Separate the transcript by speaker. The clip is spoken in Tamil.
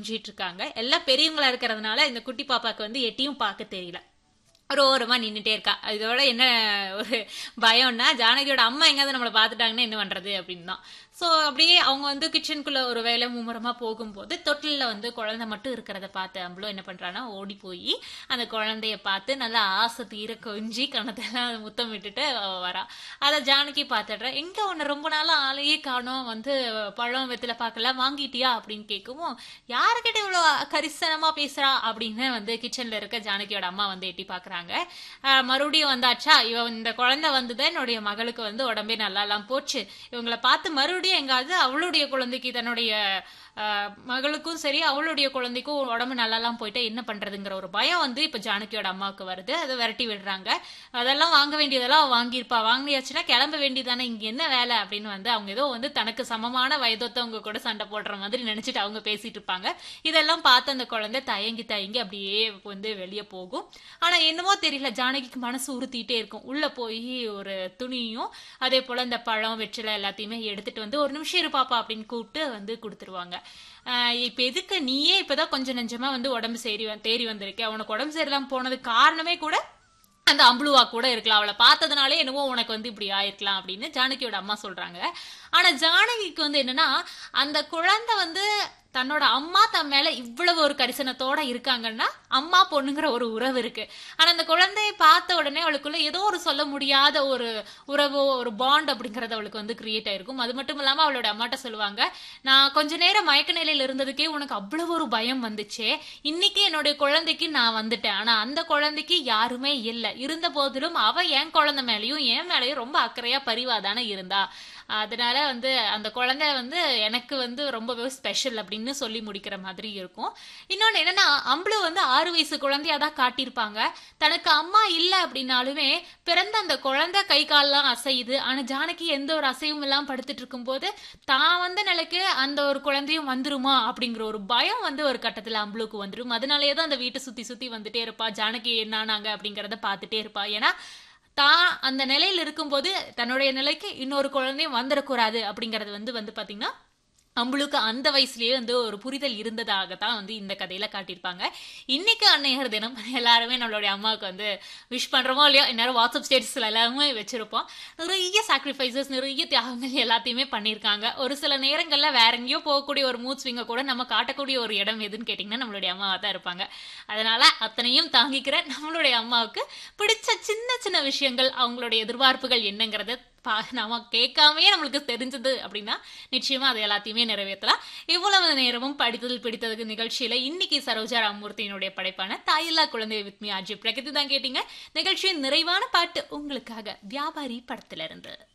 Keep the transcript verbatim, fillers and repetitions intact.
Speaker 1: கொஞ்சிட்டு இருக்காங்க. எல்லாம் பெரியவங்களா இருக்கிறதுனால இந்த குட்டி பாப்பாக்கு வந்து எட்டியும் பார்க்க தெரியல. ஒரு ஓரமா நின்றுட்டே இருக்கா. இதோட என்ன ஒரு பயம்னா, ஜானகியோட அம்மா எங்காவது நம்மளை பார்த்துட்டாங்கன்னா என்ன பண்றது அப்படின்னு தான். ஸோ அப்படியே அவங்க வந்து கிச்சனுக்குள்ள ஒரு வேலை மும்முரமா போகும்போது தொட்டிலில் வந்து குழந்தை மட்டும் இருக்கிறத பார்த்து அம்பளோ என்ன பண்றான்னா ஓடி போய் அந்த குழந்தைய பார்த்து நல்லா ஆசை தீர கொஞ்சி கணத்தெல்லாம் முத்தம் விட்டுட்டு வரா. அதை ஜானகி பார்த்துடுற, எங்க உன்னை ரொம்ப நாளா ஆளையே காணோம், வந்து பழம் வெத்தில பார்க்கல, வாங்கிட்டியா அப்படின்னு கேட்கவும், யாருக்கிட்ட இவ்வளோ கரிசனமா பேசுறா அப்படின்னு வந்து கிச்சன்ல இருக்க ஜானகியோட அம்மா வந்து எட்டி பாக்குறாங்க. மறுபடியும் வந்தாச்சா, இவ இந்த குழந்தை வந்துதான் என்னுடைய மகளுக்கு வந்து உடம்பே நல்லா எல்லாம் போச்சு, இவங்களை பார்த்து மறுபடியும் எங்காவது அவளுடைய குழந்தைக்கு தன்னுடைய மகளுக்கும் சரி அவளுடைய குழந்தைக்கும் உடம்பு நல்லாலாம் போயிட்டா என்ன பண்றதுங்கிற ஒரு பயம் வந்து இப்ப ஜானகியோட அம்மாவுக்கு வருது. அதை விரட்டி விடுறாங்க. அதெல்லாம் வாங்க வேண்டியதெல்லாம் வாங்கியிருப்பா, வாங்கியாச்சுன்னா கிளம்ப வேண்டியதானே, இங்க என்ன வேலை அப்படின்னு வந்து அவங்க ஏதோ வந்து தனக்கு சமமான வயதொத்தவங்க கூட சண்டை போடுற மாதிரி நினைச்சிட்டு அவங்க பேசிட்டு இருப்பாங்க. இதெல்லாம் பார்த்து அந்த குழந்தை தயங்கி தயங்கி அப்படியே வந்து வெளியே போகும். ஆனா என்னமோ தெரியல, ஜானகிக்கு மனசு உறுத்திட்டே இருக்கும். உள்ள போய் ஒரு துணியும் அதே போல இந்த பழம் வெற்றில எல்லாத்தையுமே எடுத்துட்டு வந்து ஒரு நிமிஷம் இரு பாப்பா அப்படின்னு கூப்பிட்டு வந்து கொடுத்துருவாங்க. இப்ப எதுக்கு நீயே இப்பதான் கொஞ்சம் நெஞ்சமா வந்து உடம்பு சரி தேறி வந்திருக்க, உனக்கு உடம்பு சரியில்லாம போனது காரணமே கூட அந்த அம்புலுவா கூட இருக்கலாம், அவளை பார்த்ததுனாலே என்னவோ உனக்கு வந்து இப்படி ஆயிருக்கலாம் அப்படின்னு ஜானகியோட அம்மா சொல்றாங்க. ஆனா ஜானகிக்கு வந்து என்னன்னா, அந்த குழந்தை வந்து தன்னோட அம்மா தன் மேல இவ்வளவு ஒரு கரிசனத்தோட இருக்காங்கன்னா அம்மா பொண்ணுங்கிற ஒரு உறவு இருக்கு. ஆனா அந்த குழந்தைய பார்த்த உடனே அவளுக்குள்ள ஏதோ ஒரு சொல்ல முடியாத ஒரு உறவோ ஒரு பாண்ட் அப்படிங்கறது அவளுக்கு வந்து கிரியேட் ஆயிருக்கும். அது மட்டும் இல்லாம அவளோட அம்மாட்ட சொல்லுவாங்க, நான் கொஞ்ச நேரம் மயக்க நிலையில இருந்ததுக்கே உனக்கு அவ்வளவு ஒரு பயம் வந்துச்சே, இன்னைக்கு என்னுடைய குழந்தைக்கு நான் வந்துட்டேன், ஆனா அந்த குழந்தைக்கு யாருமே இல்லை, இருந்த போதிலும் அவ என் குழந்தை மேலயும் என் மேலயும் ரொம்ப அக்கறையா பரிவாதானே இருந்தா, அதனால வந்து அந்த குழந்தை வந்து எனக்கு வந்து ரொம்பவே ஸ்பெஷல் அப்படின்னு சொல்லி முடிக்கிற மாதிரி இருக்கும். இன்னொன்னு என்னன்னா, அம்பளு வந்து ஆறு வயசு குழந்தையாதான் காட்டியிருப்பாங்க. தனக்கு அம்மா இல்லை அப்படின்னாலுமே பிறந்த அந்த குழந்தை கை கால்லாம் அசையுது, ஆனா ஜானகி எந்த ஒரு அசைவும் இல்லாம படுத்துட்டு இருக்கும் போது தான் வந்த நிலைக்கு அந்த ஒரு குழந்தையும் வந்துருமா அப்படிங்கிற ஒரு பயம் வந்து ஒரு கட்டத்துல அம்பளுக்கு வந்துடும். அதனாலேயேதான் அந்த வீட்டை சுத்தி சுத்தி வந்துட்டே இருப்பா, ஜானகி என்னானாங்க அப்படிங்கறத பார்த்துட்டே இருப்பா. ஏன்னா தான் அந்த நிலையில இருக்கும்போது தன்னுடைய நிலைக்கு இன்னொரு குழந்தையும் வந்துடக்கூடாது அப்படிங்கறது வந்து வந்து பாத்தீங்கன்னா அம்பளுக்கு அந்த வயசுலயே வந்து ஒரு புரிதல் இருந்ததாகத்தான் வந்து இந்த கதையில காட்டியிருப்பாங்க. இன்னைக்கு அன்னையர் தினம் எல்லாருமே நம்மளுடைய அம்மாவுக்கு வந்து விஷ் பண்றோமோ இல்லையோ, எல்லாரும் வாட்ஸ்அப் ஸ்டேட்டஸ்ல எல்லாருமே வச்சிருப்போம். நிறைய சாக்ரிஃபைசஸ், நிறைய தியாகங்கள் எல்லாத்தையுமே பண்ணியிருக்காங்க. ஒரு சில நேரங்கள்ல வேற எங்கேயோ போகக்கூடிய ஒரு மூட் ஸ்விங்க கூட நம்ம காட்டக்கூடிய ஒரு இடம் எதுன்னு கேட்டீங்கன்னா நம்மளுடைய அம்மாவா தான் இருப்பாங்க. அதனால அத்தனையும் தாங்கிக்கிற நம்மளுடைய அம்மாவுக்கு பிடிச்ச சின்ன சின்ன விஷயங்கள், அவங்களுடைய எதிர்பார்ப்புகள் என்னங்கிறத நாம கேட்காமே நம்மளுக்கு தெரிஞ்சது அப்படின்னா நிச்சயமா அது எல்லாத்தையுமே நிறைவேற்றலாம். இவ்வளவு நேரமும் படித்ததில் பிடித்ததுக்கு நிகழ்ச்சியில இன்னைக்கு சரோஜா ராமமூர்த்தியினுடைய படைப்பான தாயில்லா குழந்தை வித் மீ ஆர்ஜே பிரகதி தான் கேட்டீங்க. நிகழ்ச்சியின் நிறைவான பாட்டு உங்களுக்காக வியாபாரி படத்துல இருந்து.